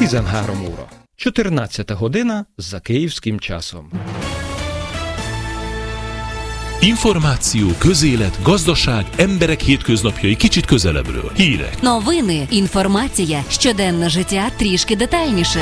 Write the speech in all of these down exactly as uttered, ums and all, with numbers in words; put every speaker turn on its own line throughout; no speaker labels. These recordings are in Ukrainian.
tizenhárom óra. чотирнадцята година за київським часом.
Információ, közélet, gazdaság, emberek hétköznapjai kicsit közelebbről. Hírek.
Новини, інформація, щоденне життя трішки детальніше.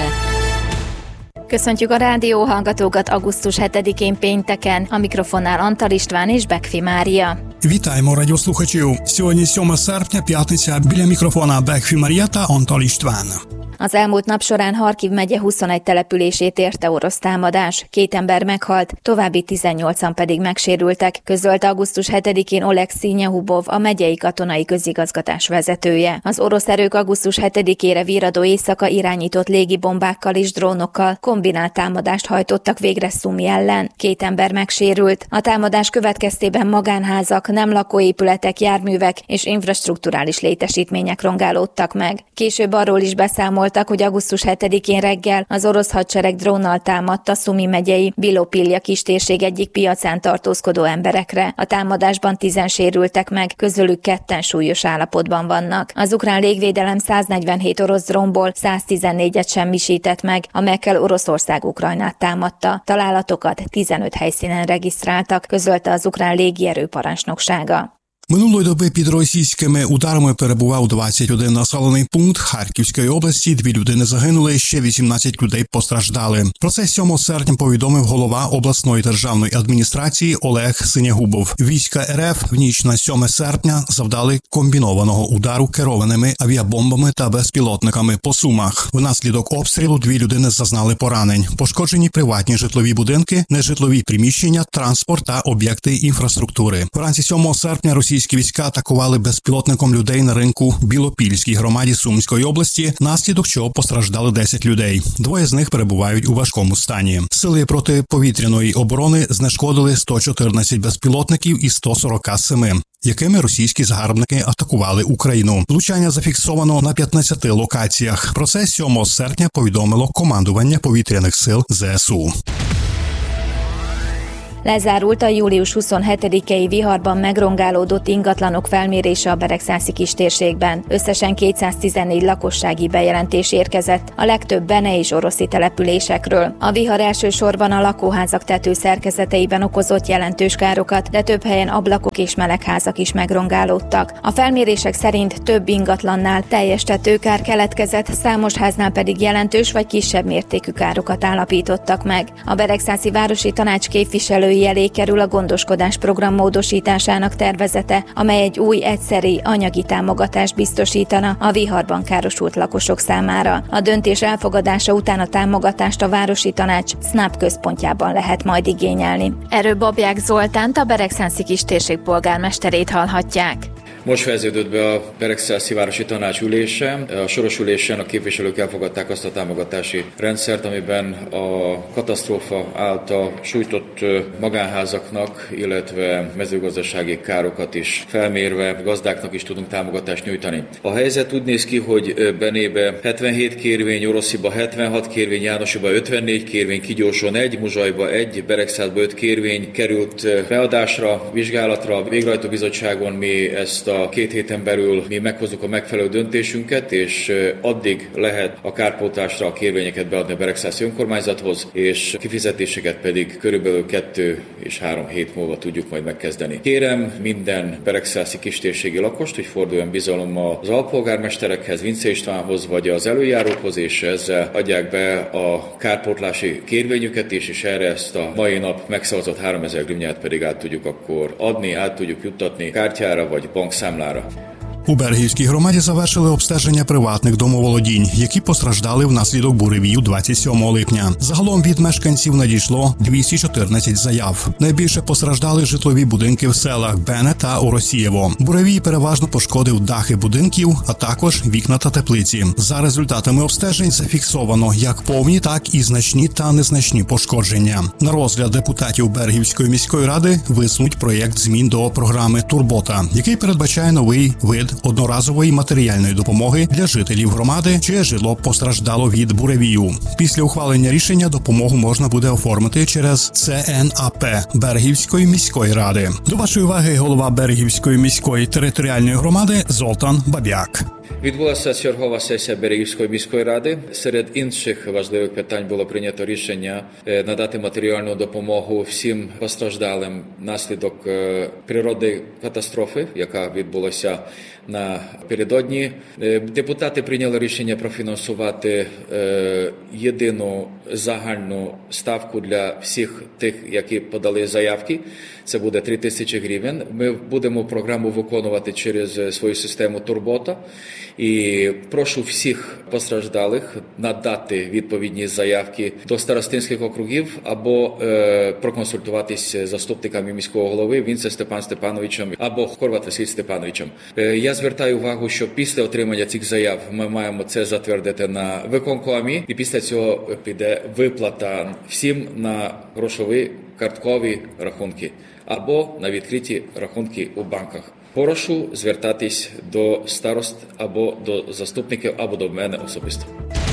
Köszöntjük a rádióhallgatókat augusztus hetedikén pénteken. A mikrofonnál Antal István és Bekfi Mária.
Вітаємо радіослухачів. Сьогодні сьоме серпня, п'ятниця. Біля мікрофона Бекфі Марія та Антал István.
Az elmúlt nap során Harkiv megye huszonegy települését érte orosz támadás. Két ember meghalt, további tizennyolcan pedig megsérültek, közölte augusztus hetedikén Oleksij Nyehubov, a megyei katonai közigazgatás vezetője. Az orosz erők augusztus hetedikére virradó éjszaka irányított légibombákkal és drónokkal kombinált támadást hajtottak végre Szumi ellen. Két ember megsérült. A támadás következtében magánházak, nem lakóépületek, járművek és infrastrukturális létesítmények rongálódtak meg. Később arról is beszámolt, hogy augusztus hetedikén reggel az orosz hadsereg drónnal támadt a Szumi megyei Bilopilja kistérség egyik piacán tartózkodó emberekre. A támadásban tízen sérültek meg, közülük ketten súlyos állapotban vannak. Az ukrán légvédelem száznegyvenhét orosz drónból száztizennégyet semmisített meg, amelyekkel Oroszország Ukrajnát támadta. Találatokat tizenöt helyszínen regisztráltak, közölte az ukrán légierő parancsnoksága.
Минулої доби під російськими ударами перебував двадцять один населений пункт Харківської області, дві людини загинули, ще вісімнадцять людей постраждали. Про це сьомого серпня повідомив голова обласної державної адміністрації Олег Синягубов. Війська РФ в ніч на сьоме серпня завдали комбінованого удару керованими авіабомбами та безпілотниками по Сумах. Внаслідок обстрілу дві людини зазнали поранень. Пошкоджені приватні житлові будинки, нежитлові приміщення, транспорт та об'єкти інфраструктури. Вранці сьомого серпня російські Російські війська атакували безпілотником людей на ринку Білопільській громаді Сумської області, наслідок чого постраждали десять людей. Двоє з них перебувають у важкому стані. Сили протиповітряної оборони знешкодили сто чотирнадцять безпілотників із сто сорок сім, якими російські загарбники атакували Україну. Влучання зафіксовано на п'ятнадцяти локаціях. Про це сьомого серпня повідомило командування повітряних сил ЗСУ.
Lezárult a július huszonhetedikei viharban megrongálódott ingatlanok felmérése a Beregszászi kistérségben. Összesen kétszáztizennégy lakossági bejelentés érkezett, a legtöbb bene és oroszi településekről. A vihar elsősorban a lakóházak tetőszerkezeteiben okozott jelentős károkat, de több helyen ablakok és melegházak is megrongálódtak. A felmérések szerint több ingatlannál teljes tetőkár keletkezett, számos háznál pedig jelentős vagy kisebb mértékű károkat állapítottak meg. A Beregszászi Városi Tanács képviselő elé kerül a gondoskodás program módosításának tervezete, amely egy új egyszeri anyagi támogatást biztosítana a viharban károsult lakosok számára. A döntés elfogadása után a támogatást a Városi Tanács SZNAP központjában lehet majd igényelni. Erről Babják Zoltánt, a Beregszászi kistérség polgármesterét hallhatják.
Most fejeződött be a Beregszászi Városi Tanács ülése. A soros ülésen a képviselők elfogadták azt a támogatási rendszert, amiben a katasztrófa által sújtott magánházaknak, illetve mezőgazdasági károkat is felmérve gazdáknak is tudunk támogatást nyújtani. A helyzet úgy néz ki, hogy Benébe hetvenhét kérvény, Orosziba hetvenhat kérvény, Jánosiba ötvennégy kérvény, Kigyóson egy, Muzsajba egy, Beregszászba öt kérvény került beadásra, vizsgálatra. A végrehajtó bizottságon mi ezt a két héten belül mi meghozzuk a megfelelő döntésünket, és addig lehet a kárpótlásra a kérvényeket beadni a Beregszászi önkormányzathoz, és kifizetéseket pedig körülbelül kettő és három hét múlva tudjuk majd megkezdeni. Kérem minden beregszászi kistérségi lakost, hogy forduljon bizalommal az alpolgármesterekhez, Vince Istvánhoz vagy az előjárókhoz, és ezzel adják be a kárpótlási kérvényüket is, és erre ezt a mai nap megszavazott háromezer grivnyát pedig át tudjuk akkor adni, át tudjuk juttatni kártyára vagy bankszámlára.
У Берегівській громаді завершили обстеження приватних домоволодінь, які постраждали внаслідок буревію двадцять сьомого липня. Загалом від мешканців надійшло двісті чотирнадцять заяв. Найбільше постраждали житлові будинки в селах Бене та Оросієво. Буревій переважно пошкодив дахи будинків, а також вікна та теплиці. За результатами обстежень зафіксовано як повні, так і значні та незначні пошкодження. На розгляд депутатів Берегівської міської ради висунуть проєкт змін до програми «Турбота», який передбачає новий вид одноразової матеріальної допомоги для жителів громади, чиє житло постраждало від буревію. Після ухвалення рішення допомогу можна буде оформити через Це Ен А Пе Берегівської міської ради. До вашої уваги голова Берегівської міської територіальної громади Золтан Баб'як.
Відбулася чергова сесія Берегівської міської ради. Серед інших важливих питань було прийнято рішення надати матеріальну допомогу всім постраждалим внаслідок природної катастрофи, яка відбулася напередодні. Депутати прийняли рішення профінансувати єдину загальну ставку для всіх тих, які подали заявки. Це буде три тисячі гривень. Ми будемо програму виконувати через свою систему «Турбота». І прошу всіх постраждалих надати відповідні заявки до старостинських округів або е, проконсультуватись з заступниками міського голови Вінце Степан Степановичем або Хорват Василь Степановичем. Е, я звертаю увагу, що після отримання цих заяв ми маємо це затвердити на виконкомі, і після цього піде виплата всім на грошові карткові рахунки або на відкриті рахунки у банках. Прошу звертатись до старост або до заступників, або до мене особисто.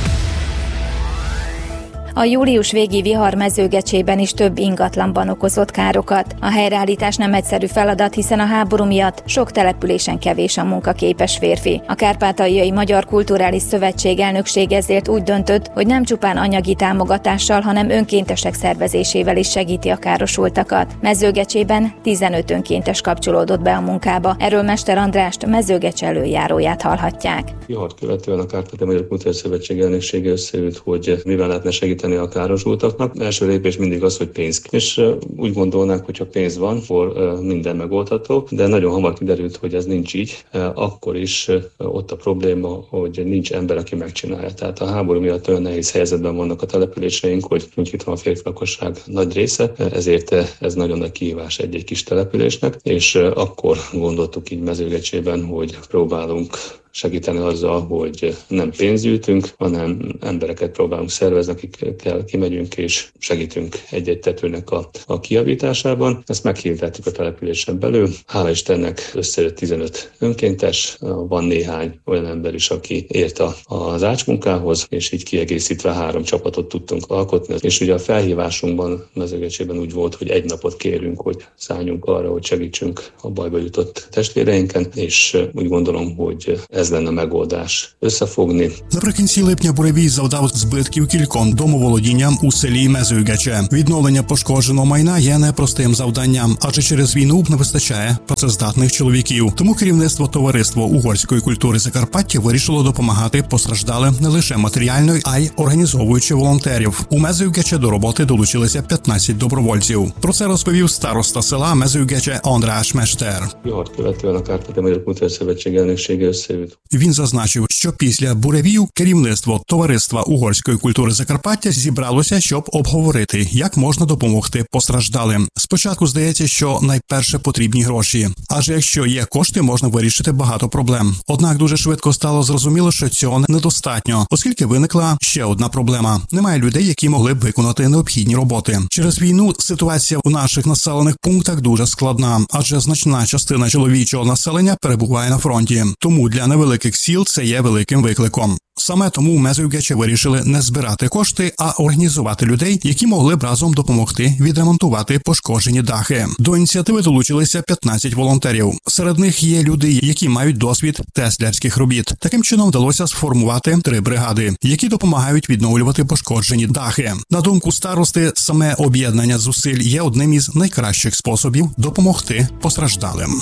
A július végi vihar Mezőgecsében is több ingatlanban okozott károkat. A helyreállítás nem egyszerű feladat, hiszen a háború miatt sok településen kevés a munkaképes férfi. A Kárpátaljai Magyar Kulturális Szövetség elnöksége ezért úgy döntött, hogy nem csupán anyagi támogatással, hanem önkéntesek szervezésével is segíti a károsultakat. Mezőgecsében tizenöt önkéntes kapcsolódott be a munkába. Erről Mester Andrást, Mezőgecs előjáróját hallhatják.
Vihart követően a Kárpátaljai Magyar Kulturális Szövetség elnöksége összeült, hogy mivel lehetne segíteni a károsultaknak. Első lépés mindig az, hogy pénz. És úgy gondolnánk, hogy ha pénz van, akkor minden megoldható, de nagyon hamar kiderült, hogy ez nincs így. Akkor is ott a probléma, hogy nincs ember, aki megcsinálja. Tehát a háború miatt olyan nehéz helyzetben vannak a településeink, hogy nincs itt van a férfi lakosság nagy része, ezért ez nagyon nagy kihívás egy-egy kis településnek, és akkor gondoltuk így Mezőgecsében, hogy próbálunk segíteni azzal, hogy nem pénzt gyűjtünk, hanem embereket próbálunk szervezni, akikkel kimegyünk és segítünk egy-egy tetőnek a, a kijavításában. Ezt meghirdettük a településen belül. Hála Istennek összejött tizenöt önkéntes, van néhány olyan ember is, aki ért a, az ácsmunkához, és így kiegészítve három csapatot tudtunk alkotni. És ugye a felhívásunkban Mezőgecsében úgy volt, hogy egy napot kérünk, hogy szálljunk arra, hogy segítsünk a bajba jutott testvéreinken, és úgy gondolom, hogy ez lenne megoldás összefogni.
Наприкінці липня буревій завдав збитків кільком домоволодінням у селі Мезőgecse. Відновлення пошкодженого майна є непростим завданням, адже через війну не вистачає працездатних чоловіків. Тому керівництво товариства угорської культури Закарпаття вирішило допомагати постраждалим не лише матеріально, а й організовуючи волонтерів. У Mezőgecse до роботи долучилися п'ятнадцять добровольців. Про це розповів староста села Mezőgecse András Mester.
Vihart követően a Kárpátaljai Magyar Kulturális Szövetség elnöksége összeült.
Він зазначив, що після буревію керівництво товариства угорської культури Закарпаття зібралося, щоб обговорити, як можна допомогти постраждалим. Спочатку здається, що найперше потрібні гроші, адже якщо є кошти, можна вирішити багато проблем. Однак дуже швидко стало зрозуміло, що цього недостатньо, оскільки виникла ще одна проблема. Немає людей, які могли б виконати необхідні роботи. Через війну ситуація у наших населених пунктах дуже складна, адже значна частина чоловічого населення перебуває на фронті. Тому для невеликих сіл це є великим викликом. Саме тому у Mezőgecse вирішили не збирати кошти, а організувати людей, які могли б разом допомогти відремонтувати пошкоджені дахи. До ініціативи долучилися п'ятнадцять волонтерів. Серед них є люди, які мають досвід теслярських робіт. Таким чином вдалося сформувати три бригади, які допомагають відновлювати пошкоджені дахи. На думку старости, саме об'єднання зусиль є одним із найкращих способів допомогти постраждалим.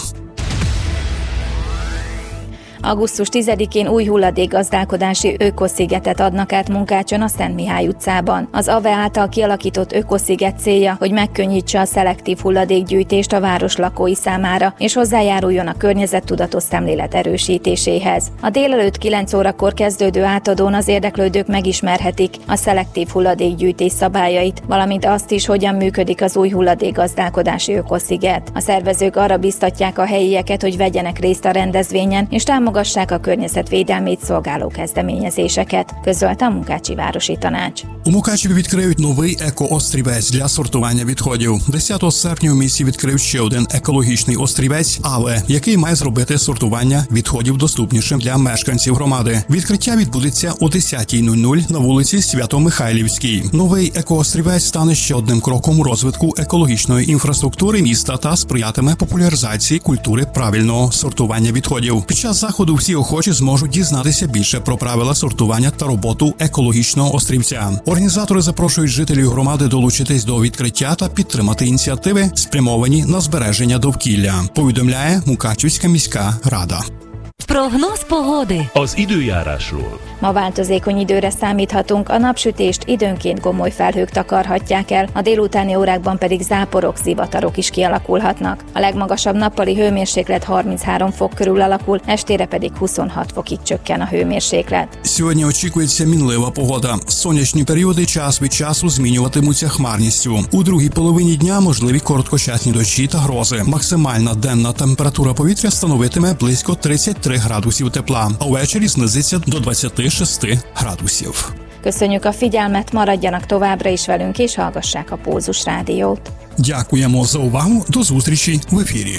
Augusztus tizedikén új hulladékgazdálkodási ökoszigetet adnak át Munkácson a Szent Mihály utcában. Az á vé e által kialakított ökosziget célja, hogy megkönnyítse a szelektív hulladékgyűjtést a város lakói számára, és hozzájáruljon a környezettudatos szemlélet erősítéséhez. A délelőtt kilenc órakor kezdődő átadón az érdeklődők megismerhetik a szelektív hulladékgyűjtés szabályait, valamint azt is, hogyan működik az új hulladékgazdálkodási ökosziget. A szervezők arra biztatják a helyieket, hogy vegyenek részt a rendezvényen, és támogassák a környezetvédelmét szolgáló kezdeményezéseket, közölte a Munkácsi Városi Tanács.
У Мукачеві відкриють новий еко-острівець для сортування відходів. десятого серпня у місті відкрив ще один екологічний острівець а ве е, який має зробити сортування відходів доступнішим для мешканців громади. Відкриття відбудеться о десятій нуль нуль на вулиці Свято-Михайлівській. Новий еко-острівець стане ще одним кроком у розвитку екологічної інфраструктури міста та сприятиме популяризації культури правильного сортування відходів. Під час заходу заходу всі охочі зможуть дізнатися більше про правила сортування та роботу екологічного острівця. Організатори запрошують жителів громади долучитись до відкриття та підтримати ініціативи, спрямовані на збереження довкілля, повідомляє Мукачівська міська рада.
Прогноz pogody.
Az időjárásról.
Ma változékony időre számíthatunk, a napsütést időnként gomoly felhők takarhatják el, a délutáni órákban pedig záporok, zivatarok is kialakulhatnak. A legmagasabb nappali hőmérséklet harminchárom fok körül alakul, estére pedig huszonhat fokig csökken a hőmérséklet.
Сьогодні очікується мінлива погода. Сонячні періоди час від часу змінюватимуться хмарністю. У другій половині дня можливі короткочасні дощі та грози. Максимальна денна температура повітря становитиме близько тридцять три градусів тепла, а ввечері знизиться до двадцять шість градусів.
Köszönjük a figyelmet, maradjanak továbbra is velünk és hallgassák a Pulzus Rádiót.
Дякуємо за увагу. До зустрічі в ефірі.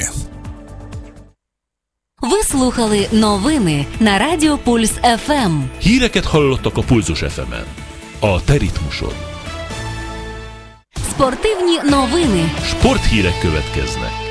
Ви слухали новини на Радіо Пульс еф ем.
Híreket hallottak a Pulzus еф emen. A te ritmusod.
Спортивні новини.
Sporthírek következnek.